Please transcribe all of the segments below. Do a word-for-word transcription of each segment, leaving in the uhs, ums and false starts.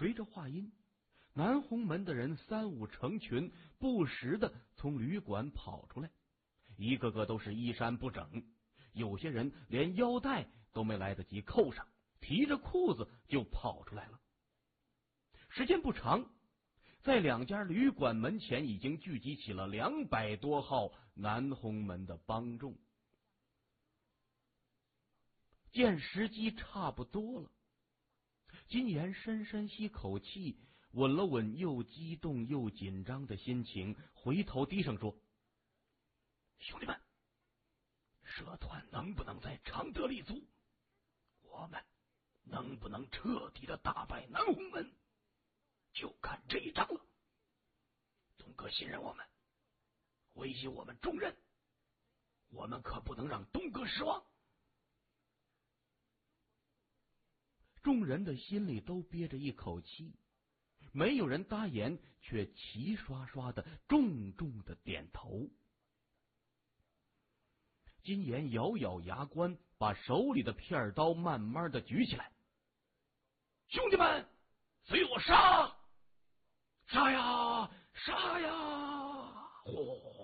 随着话音，南红门的人三五成群，不时的从旅馆跑出来，一个个都是衣衫不整，有些人连腰带都没来得及扣上，提着裤子就跑出来了。时间不长，在两家旅馆门前已经聚集起了两百多号南红门的帮众。见时机差不多了，金岩深深吸口气，稳了稳又激动又紧张的心情，回头低声说：兄弟们，社团能不能在常德立足？我们能不能彻底的打败南红门，就看这一仗了。东哥信任我们，维系我们重任，我们可不能让东哥失望。众人的心里都憋着一口气，没有人答言，却齐刷刷的重重的点头。金岩咬咬牙关，把手里的片刀慢慢的举起来。兄弟们，随我杀！杀呀！杀呀！嚯！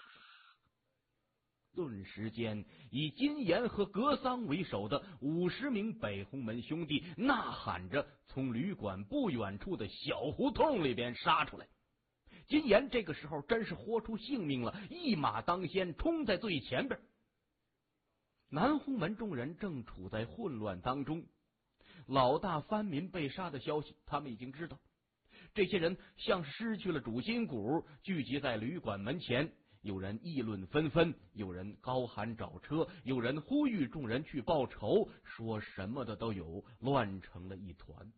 顿时间，以金岩和格桑为首的五十名北红门兄弟呐喊着从旅馆不远处的小胡同里边杀出来。金岩这个时候真是豁出性命了，一马当先，冲在最前边。南红门众人正处在混乱当中，老大藩民被杀的消息他们已经知道，这些人像是失去了主心骨，聚集在旅馆门前，有人议论纷纷，有人高喊找车，有人呼吁众人去报仇，说什么的都有，乱成了一团。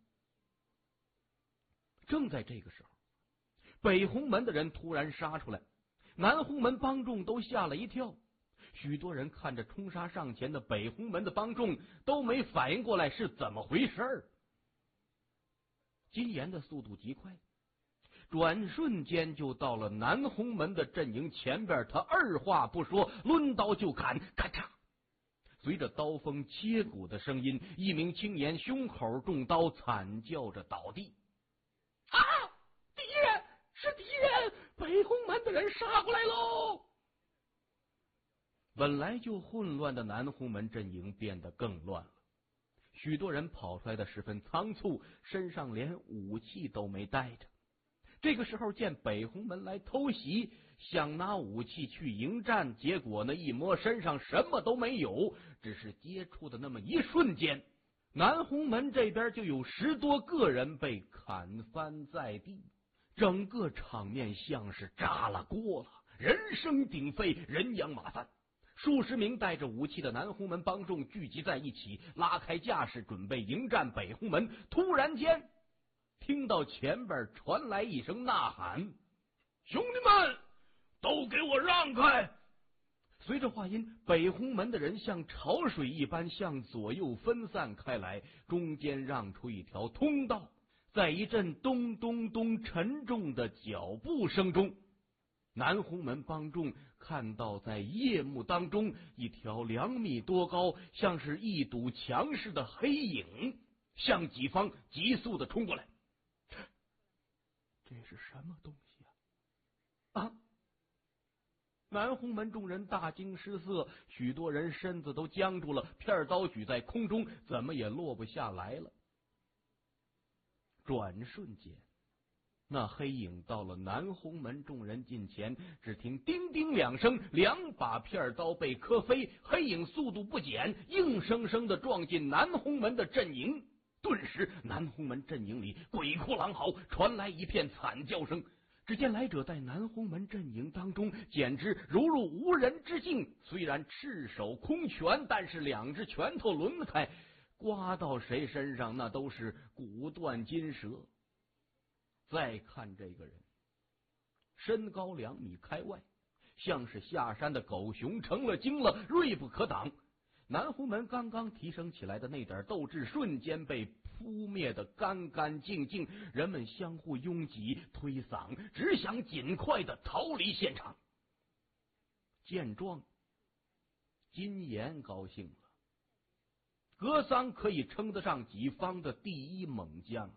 正在这个时候，北红门的人突然杀出来，南红门帮众都吓了一跳，许多人看着冲杀上前的北红门的帮众，都没反应过来是怎么回事儿。金岩的速度极快，转瞬间就到了南红门的阵营前边，他二话不说，抡刀就砍，咔嚓！随着刀锋切骨的声音，一名青年胸口中刀，惨叫着倒地。啊！敌人！是敌人！北红门的人杀过来喽！本来就混乱的南红门阵营变得更乱了，许多人跑出来的十分仓促，身上连武器都没带着。这个时候见北红门来偷袭，想拿武器去迎战，结果呢一摸身上什么都没有，只是接触的那么一瞬间，南红门这边就有十多个人被砍翻在地，整个场面像是炸了锅了，人声鼎沸，人仰马翻。数十名带着武器的南红门帮众聚集在一起，拉开架势准备迎战北红门。突然间听到前边传来一声呐喊：兄弟们，都给我让开！随着话音，北红门的人像潮水一般向左右分散开来，中间让出一条通道。在一阵咚咚咚沉重的脚步声中，南红门帮众看到在夜幕当中一条两米多高，像是一堵墙似的黑影向己方急速的冲过来。这是什么东西啊？啊！南红门众人大惊失色，许多人身子都僵住了，片刀举在空中，怎么也落不下来了。转瞬间，那黑影到了南红门众人近前，只听叮叮两声，两把片刀被磕飞，黑影速度不减，硬生生的撞进南红门的阵营。顿时南红门阵营里鬼哭狼嚎，传来一片惨叫声。只见来者在南红门阵营当中简直如入无人之境，虽然赤手空拳，但是两只拳头抡开，刮到谁身上那都是骨断筋折。再看这个人，身高两米开外，像是下山的狗熊成了精了，锐不可挡。南红门刚刚提升起来的那点斗志瞬间被扑灭得干干净净，人们相互拥挤推搡，只想尽快的逃离现场。见状，金岩高兴了，格桑可以称得上己方的第一猛将了。